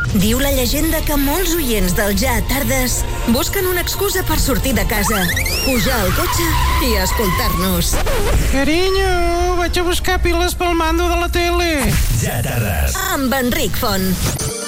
Diu la llegenda que molts oients del Ja Tardes busquen una excusa per sortir de casa, pujar al cotxe i escoltar-nos. Carinyo, vaig a buscar piles pel mando de la tele. Ja Tardes. Amb Enric Font.